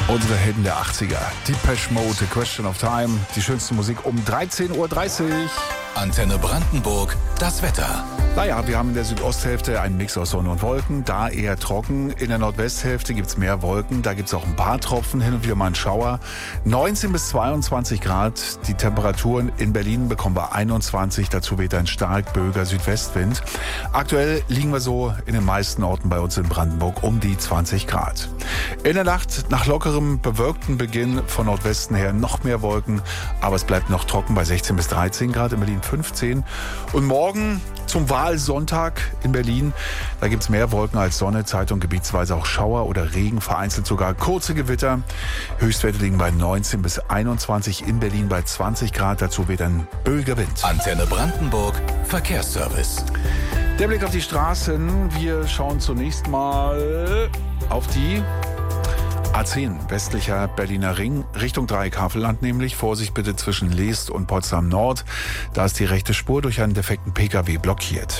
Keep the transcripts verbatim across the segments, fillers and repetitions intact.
Unsere Helden der achtziger. Depeche Mode, The Question of Time. Die schönste Musik um dreizehn Uhr dreißig. Antenne Brandenburg, das Wetter. Naja, wir haben in der Südosthälfte einen Mix aus Sonne und Wolken, da eher trocken. In der Nordwesthälfte gibt's mehr Wolken, da gibt's auch ein paar Tropfen, hin und wieder mal einen Schauer. neunzehn bis zweiundzwanzig Grad, die Temperaturen in Berlin bekommen wir einundzwanzig, dazu weht ein stark böiger Südwestwind. Aktuell liegen wir so in den meisten Orten bei uns in Brandenburg um die zwanzig Grad. In der Nacht nach lockerem, bewölkten Beginn von Nordwesten her noch mehr Wolken, aber es bleibt noch trocken bei sechzehn bis dreizehn Grad, in Berlin fünfzehn. Und morgen zum Wahlsonntag in Berlin, da gibt's mehr Wolken als Sonne, Zeit- und gebietsweise auch Schauer oder Regen, vereinzelt sogar kurze Gewitter. Höchstwerte liegen bei neunzehn bis einundzwanzig, in Berlin bei zwanzig Grad, dazu weht ein böiger Wind. Antenne Brandenburg, Verkehrsservice. Der Blick auf die Straßen, wir schauen zunächst mal auf die A zehn, westlicher Berliner Ring, Richtung Dreieck-Havelland nämlich. Vorsicht bitte zwischen Leest und Potsdam Nord. Da ist die rechte Spur durch einen defekten Pkw blockiert.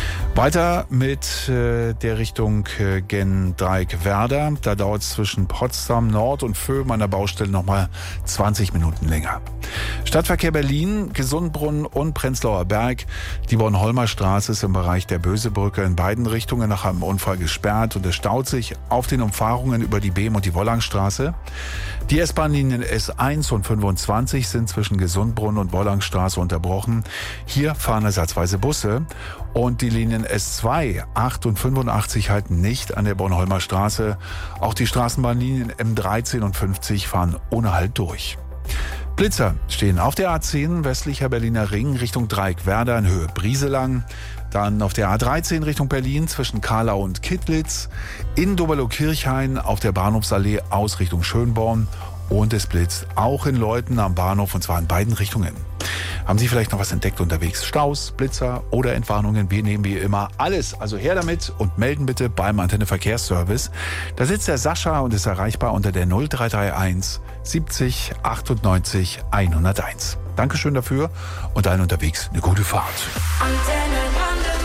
Weiter mit äh, der Richtung äh, gen Dreieck-Werder. Da dauert es zwischen Potsdam Nord und Vöhm an der Baustelle nochmal zwanzig Minuten länger. Stadtverkehr Berlin, Gesundbrunnen und Prenzlauer Berg. Die Bornholmer Straße ist im Bereich der Bösebrücke in beiden Richtungen nach einem Unfall gesperrt und es staut sich auf den Umfahrungen über die Behm- und die Wollangstraße. Die S-Bahn-Linien S eins und fünfundzwanzig sind zwischen Gesundbrunnen und Wollangstraße unterbrochen. Hier fahren ersatzweise Busse. Und die Linien S zwei, acht und fünfundachtzig halten nicht an der Bornholmer Straße. Auch die Straßenbahnlinien M dreizehn und fünfzig fahren ohne Halt durch. Blitzer stehen auf der A zehn, westlicher Berliner Ring, Richtung Dreieck-Werder in Höhe Brieselang. Dann auf der A dreizehn Richtung Berlin zwischen Kahlau und Kittlitz. In Doberlo-Kirchhain auf der Bahnhofsallee aus Richtung Schönborn. Und es blitzt auch in Leuthen am Bahnhof, und zwar in beiden Richtungen. Haben Sie vielleicht noch was entdeckt unterwegs? Staus, Blitzer oder Entwarnungen? Wir nehmen wie immer alles. Also her damit und melden bitte beim Antenne Verkehrsservice. Da sitzt der Sascha und ist erreichbar unter der null drei drei eins siebzig achtundneunzig hunderteins. Dankeschön dafür und allen unterwegs eine gute Fahrt. Antenne Brandenburg.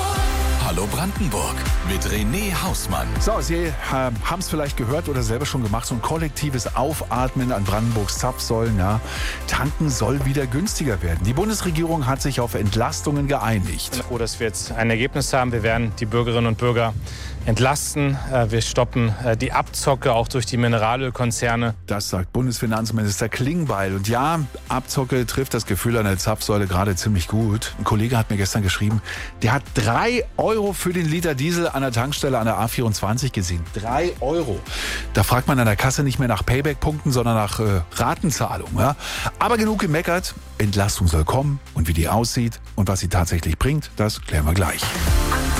Hallo Brandenburg mit René Hausmann. So, Sie äh, haben es vielleicht gehört oder selber schon gemacht, so ein kollektives Aufatmen an Brandenburgs Zapfsäulen. Ja. Tanken soll wieder günstiger werden. Die Bundesregierung hat sich auf Entlastungen geeinigt. Froh, dass wir jetzt ein Ergebnis haben. Wir werden die Bürgerinnen und Bürger entlasten. Wir stoppen die Abzocke auch durch die Mineralölkonzerne. Das sagt Bundesfinanzminister Klingbeil. Und ja, Abzocke trifft das Gefühl an der Zapfsäule gerade ziemlich gut. Ein Kollege hat mir gestern geschrieben, der hat drei Euro für den Liter Diesel an der Tankstelle an der A vierundzwanzig gesehen. Drei Euro. Da fragt man an der Kasse nicht mehr nach Payback-Punkten, sondern nach äh, Ratenzahlung. Ja? Aber genug gemeckert. Entlastung soll kommen. Und wie die aussieht und was sie tatsächlich bringt, das klären wir gleich.